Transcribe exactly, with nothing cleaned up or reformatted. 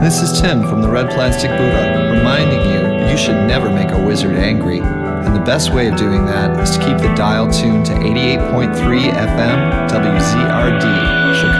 This is Tim from the Red Plastic Buddha, reminding you that you should never make a wizard angry. And the best way of doing that is to keep the dial tuned to eighty-eight point three F M W Z R D, Chicago.